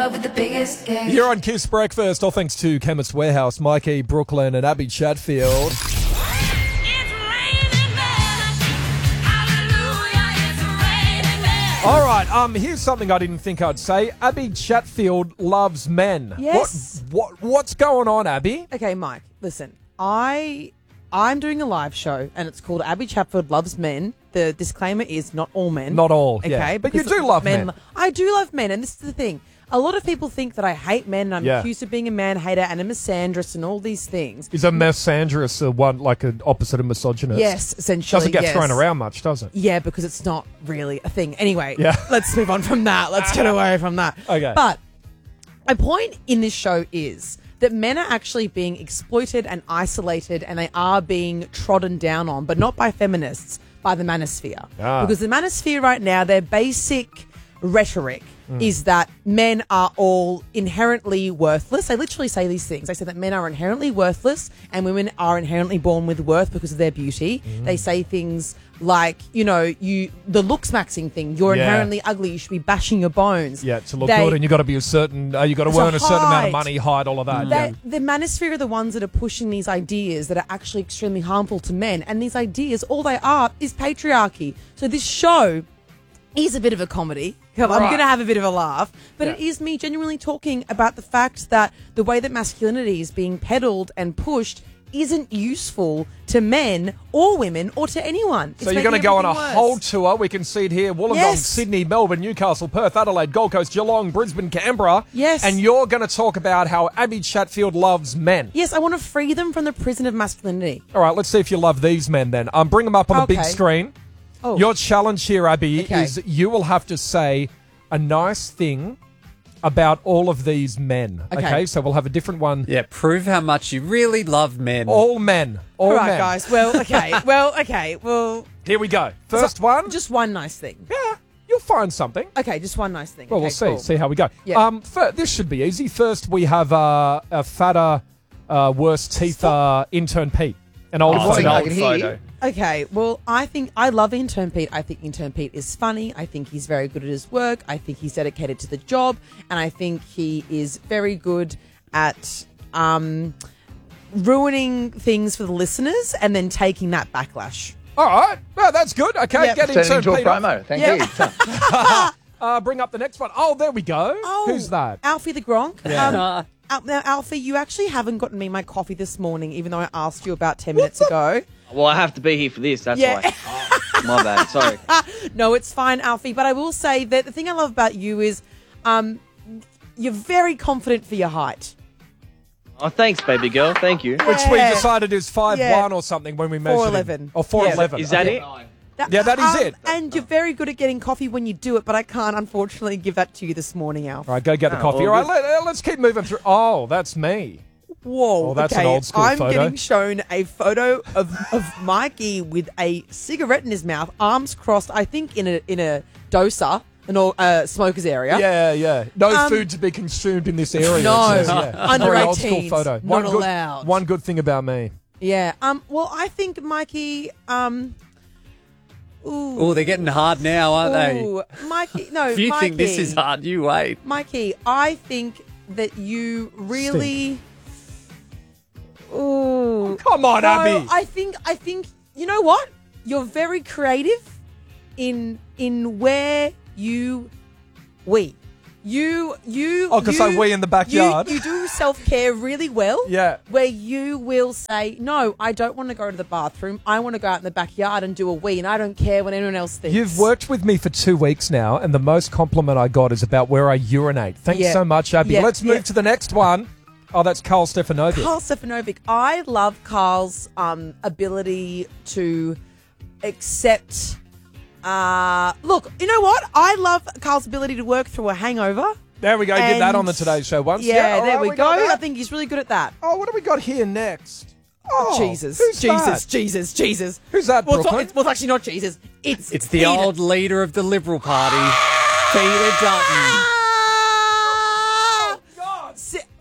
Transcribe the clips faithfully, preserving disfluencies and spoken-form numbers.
club with the biggest dick. You're on Kiss Breakfast, all thanks to Chemist Warehouse, Mikey, Brooklyn and Abby Chatfield. All right, um, here's something I didn't think I'd say. Abby Chatfield loves men. Yes. What, what what's going on, Abby? Okay, Mike, listen. I I'm doing a live show and it's called Abby Chatfield Loves Men. The disclaimer is not all men. Not all, Okay, yeah. But you because do love men. I do love men, and this is the thing. A lot of people think that I hate men and I'm Yeah. accused of being a man hater and a misandrist and all these things. Is a misandrous a one like an opposite of misogynist? Yes, essentially. Doesn't get yes. thrown around much, does it? Yeah, because it's not really a thing. Anyway, Yeah. let's move on from that. Let's get away from that. Okay. But my point in this show is that men are actually being exploited and isolated, and they are being trodden down on, but not by feminists, by the manosphere. Ah. Because the manosphere right now, their basic rhetoric Mm. is that men are all inherently worthless. They literally say these things. They say that men are inherently worthless and women are inherently born with worth because of their beauty. Mm. They say things like, you know, you the looks maxing thing. You're Yeah. inherently ugly. You should be bashing your bones. Yeah, to look They- good, and you got to be a certain. Uh, you got to To earn a certain amount hide. of money, hide all of that. They, Yeah. the manosphere are the ones that are pushing these ideas that are actually extremely harmful to men. And these ideas, all they are is patriarchy. So this show is a bit of a comedy. I'm Right. going to have a bit of a laugh. But Yeah. it is me genuinely talking about the fact that the way that masculinity is being peddled and pushed isn't useful to men or women or to anyone. So you're going to go on a whole tour. tour. We can see it here: Wollongong, Yes. Sydney, Melbourne, Newcastle, Perth, Adelaide, Gold Coast, Geelong, Brisbane, Canberra. Yes. And you're going to talk about how Abby Chatfield loves men. Yes, I want to free them from the prison of masculinity. All right, let's see if you love these men then. Um, bring them up on the big Okay. screen. Oh. Your challenge here, Abby, Okay. is you will have to say a nice thing about all of these men. Okay, Okay. so we'll have a different one. Yeah, prove how much you really love men. All men. All, All right, men. guys. Well, okay. well, okay. Well, Here we go. First so- one. Just one nice thing. yeah, you'll find something. Okay, just one nice thing. Well, okay, we'll see. cool. See how we go. Yeah. Um, fir- this should be easy. First, we have uh, a fatter, uh, worse teeth uh, intern Pete. An old, Oh, an an old old photo. Okay, well, I think I love Intern Pete. I think Intern Pete is funny. I think he's very good at his work. I think he's dedicated to the job, and I think he is very good at um, ruining things for the listeners and then taking that backlash. All right. Well, that's good. Okay, Yep. get Turning intern into a Pete off. promo. Thank Yeah. you. Uh, bring up the next one. Oh, there we go. Oh, Who's that? Alfie the Gronk. Yeah. Um, Al- now, Alfie, you actually haven't gotten me my coffee this morning, even though I asked you about ten minutes ago. Well, I have to be here for this. That's Yeah. why. My bad. Sorry. No, it's fine, Alfie. But I will say that the thing I love about you is um, you're very confident for your height. Oh, thanks, baby girl. Thank you. Which we Yeah. decided is five one Yeah. or something when we measured four him. eleven. Or four eleven. Is that Okay. it? Yeah, that is it. And you're very good at getting coffee when you do it, but I can't, unfortunately, give that to you this morning, Alf. All right, go get the Oh, coffee. all All right, good. let, let's keep moving through. Oh, that's me. Whoa. Oh, that's an okay. old school I'm photo. getting shown a photo of, of Mikey with a cigarette in his mouth, arms crossed, I think in a in a dosa, an old, uh, smoker's area. Yeah, yeah. No Um, food to be consumed in this area. No. it says, yeah. Under Very old school eighteens, photo. not one good, allowed. One good thing about me. Yeah. Um. Well, I think Mikey. Um. Ooh. Oh, they're getting hard now, aren't they? Ooh, Mikey. No, If you Mikey. think this is hard, you wait. Mikey, I think that you really. Ooh. Come on, No, Abby. I think I think you know what? You're very creative in in where you we. You you Oh, 'cause you- I wee in the backyard. You, you do self care really well. Yeah. Where you will say, no, I don't want to go to the bathroom. I want to go out in the backyard and do a wee, and I don't care what anyone else thinks. You've worked with me for two weeks now, and the most compliment I got is about where I urinate. Thanks Yeah. so much, Abby. Yeah, Let's move yeah. to the next one. Oh, that's Carl Stefanovic. Carl Stefanovic. I love Carl's um, ability to accept. Uh, look, you know what? I love Carl's ability to work through a hangover. There we go. He did that And- on the Today Show once. Yeah, all there right, we, got go. that. I think he's really good at that. Oh, what do we got here next? Oh, Jesus, who's Jesus, that? Jesus, Jesus. Who's that, Well, it's, not, Brooklyn? it's, well, it's actually not Jesus. It's It's the Peter. old leader of the Liberal Party, Peter Dutton. Ah! God. Si-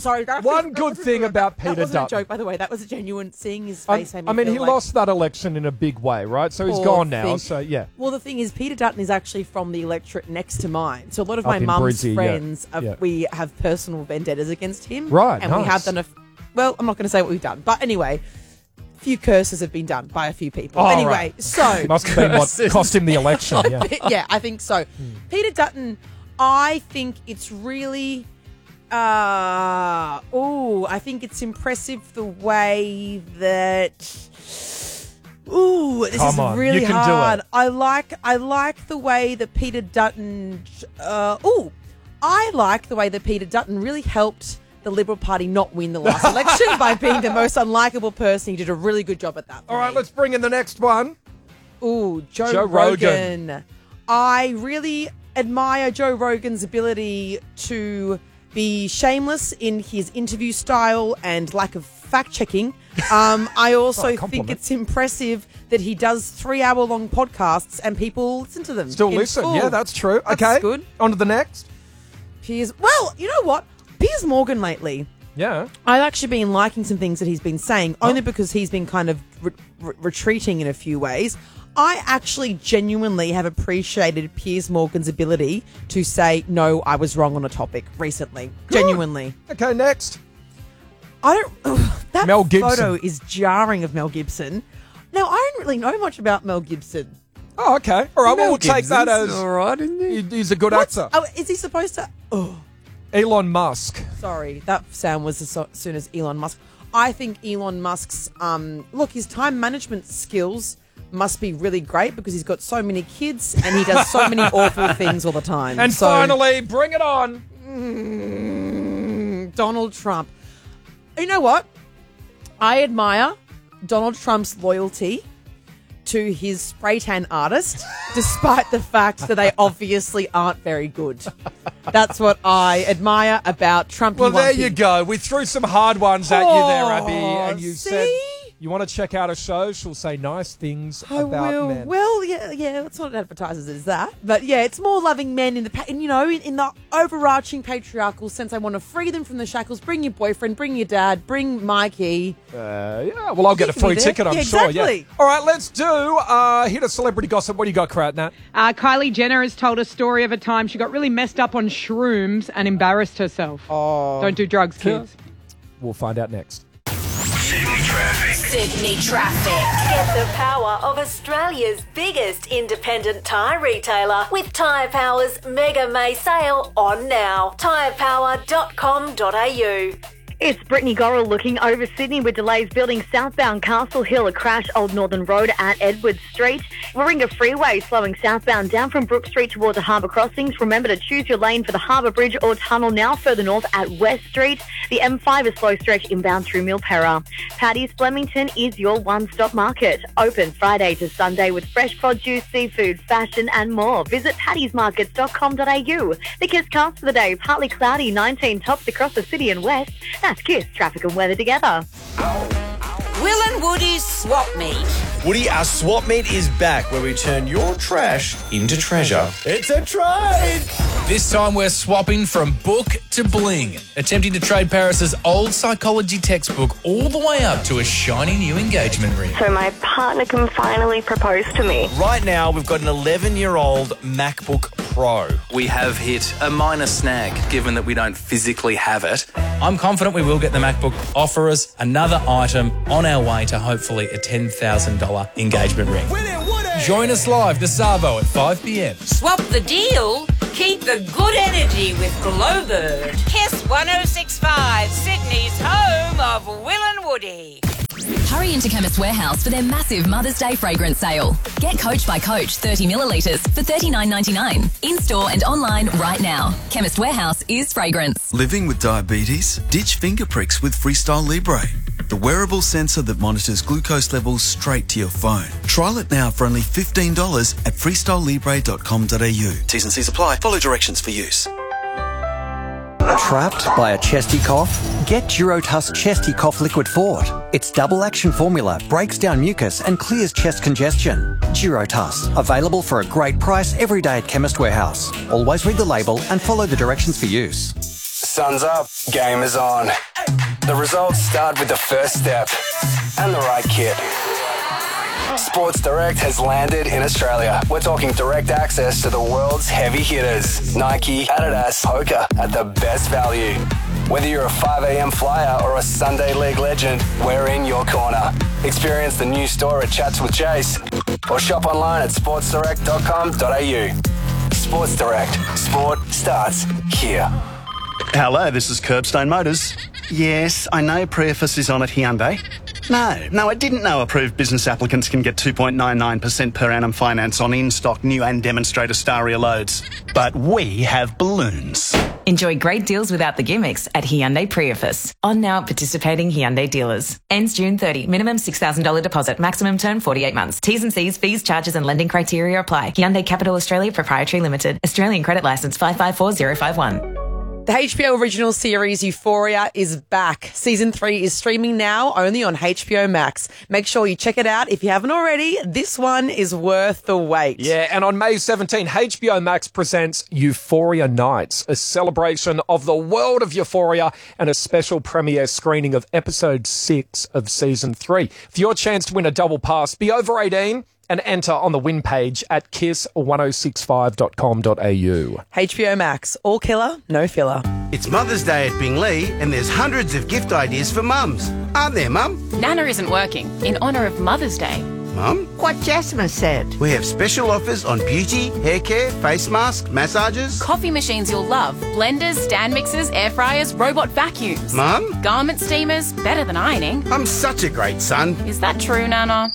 sorry. That One that good wasn't thing a- about that Peter wasn't Dutton. a joke, by the way. That was a genuine. Seeing his Um, face. made I me mean, feel he like- lost that election in a big way, right? So he's Poor gone now. thing. So yeah. Well, the thing is, Peter Dutton is actually from the electorate next to mine. So a lot of Up my in mum's Brizzy, yeah. friends, uh, Yeah. we have personal vendettas against him. Right, And we nice. have done a. f- Well, I'm not going to say what we've done, but anyway, a few curses have been done by a few people. Oh, anyway, right. so Must have been what Curses. cost him the election. Yeah. yeah, I think so. Peter Dutton, I think it's really. Uh, oh, I think it's impressive the way that. Ooh, this Come is on, really you can do hard. it. I like I like the way that Peter Dutton. Uh, ooh, I like the way that Peter Dutton really helped the Liberal Party not win the last election by being the most unlikable person. He did a really good job at that. for All right, me. let's bring in the next one. Ooh, Joe, Joe Rogan. Rogan. I really admire Joe Rogan's ability to be shameless in his interview style and lack of fact checking. Um, I also Oh, think compliment. it's impressive that he does three hour long podcasts and people listen to them. Still in listen. full. Yeah, that's true. That's Okay. good. On to the next. Piers. Well, you know what? Piers Morgan lately. Yeah. I've actually been liking some things that he's been saying, only because he's been kind of re- re- retreating in a few ways. I actually genuinely have appreciated Piers Morgan's ability to say, no, I was wrong on a topic recently. Good. Genuinely. Okay, next. I don't. Ugh, that Mel Gibson. photo is jarring of Mel Gibson. Now, I don't really know much about Mel Gibson. Oh, okay. All right, well, Mel we'll take that Gibson's as all right, isn't he? he- he's a good What's- actor. Oh, is he supposed to? Oh, Elon Musk. sorry. That sound was as so- soon as Elon Musk. I think Elon Musk's um, look, his time management skills must be really great because he's got so many kids and he does so many awful things all the time. And So- finally, bring it on. Mm, Donald Trump. You know what? I admire Donald Trump's loyalty to his spray tan artist, despite the fact that they obviously aren't very good. That's what I admire about Trumpy Well, there Wumpy. you go. We threw some hard ones at you there, Abby, Oh, and you see? said you want to check out a show. She'll say nice things I about will. men. Well, yeah, yeah. It's not advertisers as that, but yeah, it's more loving men in the, pa- in, you know, in, in the overarching patriarchal sense. I want to free them from the shackles. Bring your boyfriend. Bring your dad. Bring Mikey. Uh, yeah, well, I'll get a can be free there. ticket, I'm Yeah, sure. Yeah. exactly. All right, let's do uh, hit a celebrity gossip. What do you got, Kratnat? Uh, Kylie Jenner has told a story of a time she got really messed up on shrooms and embarrassed herself. Oh, Don't do drugs, kids. we'll find out next. Sydney traffic. Sydney traffic. Get the power of Australia's biggest independent tyre retailer with Tyre Power's Mega May sale on now. tyre power dot com dot a u. It's Brittany Gorrell looking over Sydney with delays building southbound Castle Hill, a crash Old Northern Road at Edward Street. Warringah Freeway slowing southbound down from Brook Street towards the Harbour Crossings. Remember to choose your lane for the Harbour Bridge or tunnel now further north at West Street. The M five is slow stretch inbound through Milperra. Paddy's Flemington is your one-stop market. Open Friday to Sunday with fresh produce, seafood, fashion and more. Visit paddys markets dot com dot a u. The Kiss cast for the day, partly cloudy, nineteen tops across the city and west. That's Kiss, traffic and weather together. Will and Woody's Swap Meet. Woody, our swap meet is back where we turn your trash into treasure. It's a trade! This time we're swapping from book to bling, attempting to trade Paris's old psychology textbook all the way up to a shiny new engagement ring. So my partner can finally propose to me. Right now, we've got an eleven-year-old MacBook Pro. We have hit a minor snag, given that we don't physically have it. I'm confident we will get the MacBook. Offer us another item on our way to hopefully a ten thousand dollars engagement ring. Join us live this Savo at five p.m. Swap the deal. Keep the good energy with Glowbird. Kiss one oh six point five, Sydney's home of Will and Woody. Hurry into Chemist Warehouse for their massive Mother's Day fragrance sale. Get Coach by Coach thirty millilitres for thirty-nine ninety-nine. In-store and online right now. Chemist Warehouse is fragrance. Living with diabetes? Ditch finger pricks with Freestyle Libre, the wearable sensor that monitors glucose levels straight to your phone. Trial it now for only fifteen dollars at freestyle libre dot com dot a u. T's and C's apply. Follow directions for use. Trapped by a chesty cough? Get Durotuss Chesty Cough Liquid Fort. Its double action formula breaks down mucus and clears chest congestion. Durotuss, available for a great price every day at Chemist Warehouse. Always read the label and follow the directions for use. Sun's up, game is on. The results start with the first step and the right kit. Sports Direct has landed in Australia. We're talking direct access to the world's heavy hitters. Nike, Adidas, Hoka at the best value. Whether you're a five a.m. flyer or a Sunday League legend, we're in your corner. Experience the new store at Chats with Chase or shop online at sports direct dot com dot a u. Sports Direct. Sport starts here. Hello, this is Curbstone Motors. Yes, I know Prius is on at Hyundai. No, no, I didn't know approved business applicants can get two point nine nine percent per annum finance on in-stock new and demonstrator Staria loads. But we have balloons. Enjoy great deals without the gimmicks at Hyundai Prius. On now at participating Hyundai dealers. Ends June thirtieth. Minimum six thousand dollars deposit. Maximum term forty-eight months. T's and C's, fees, charges and lending criteria apply. Hyundai Capital Australia Proprietary Limited. Australian credit licence five five four zero five one. The H B O original series Euphoria is back. Season three is streaming now only on H B O Max. Make sure you check it out if you haven't already. This one is worth the wait. Yeah, and on May seventeenth, H B O Max presents Euphoria Nights, a celebration of the world of Euphoria and a special premiere screening of episode six of season three. For your chance to win a double pass, be over eighteen and enter on the win page at kiss ten sixty-five dot com dot a u. H B O Max, all killer, no filler. It's Mother's Day at Bingley and there's hundreds of gift ideas for mums. Aren't there, Mum? Nana isn't working, in honour of Mother's Day. Mum? What Jasmine said. We have special offers on beauty, hair care, face masks, massages. Coffee machines you'll love. Blenders, stand mixers, air fryers, robot vacuums. Mum? Garment steamers, better than ironing. I'm such a great son. Is that true, Nana?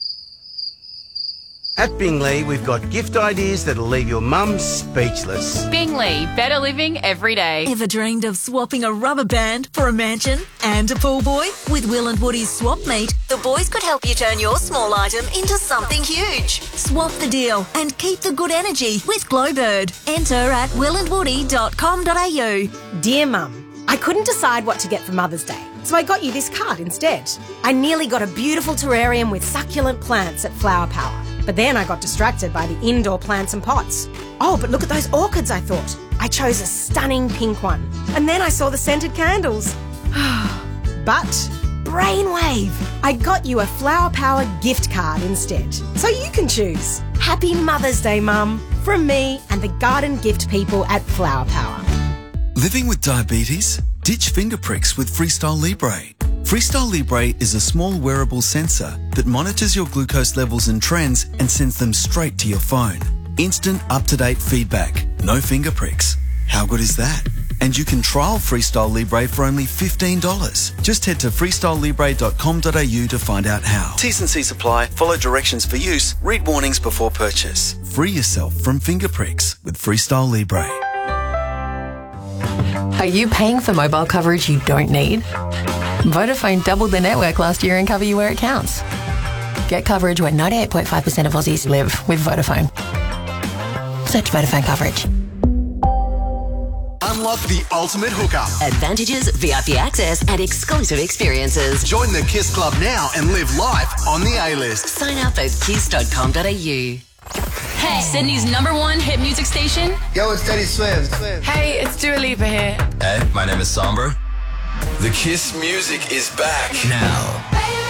At Bingley, we've got gift ideas that'll leave your mum speechless. Bingley, better living every day. Ever dreamed of swapping a rubber band for a mansion and a pool boy? With Will and Woody's Swap Meet, the boys could help you turn your small item into something huge. Swap the deal and keep the good energy with Glowbird. Enter at will and woody dot com dot a u. Dear Mum, I couldn't decide what to get for Mother's Day, so I got you this card instead. I nearly got a beautiful terrarium with succulent plants at Flower Power. But then I got distracted by the indoor plants and pots. Oh, but look at those orchids, I thought. I chose a stunning pink one. And then I saw the scented candles. But brainwave! I got you a Flower Power gift card instead. So you can choose. Happy Mother's Day, Mum. From me and the garden gift people at Flower Power. Living with diabetes? Ditch finger pricks with Freestyle Libre. Freestyle Libre is a small wearable sensor that monitors your glucose levels and trends and sends them straight to your phone. Instant, up-to-date feedback. No finger pricks. How good is that? And you can trial Freestyle Libre for only fifteen dollars. Just head to freestyle libre dot com dot a u to find out how. T's and C's apply. Follow directions for use. Read warnings before purchase. Free yourself from finger pricks with Freestyle Libre. Are you paying for mobile coverage you don't need? Vodafone doubled their network last year and cover you where it counts. Get coverage where ninety-eight point five percent of Aussies live with Vodafone. Search Vodafone coverage. Unlock the ultimate hookup. Advantages, V I P access and exclusive experiences. Join the KISS Club now and live life on the A-list. Sign up at kiss dot com dot a u. Hey, Sydney's number one hit music station. Yo, it's Teddy Swims. Hey, it's Dua Lipa here. Hey, my name is Sombra. The KISS music is back now.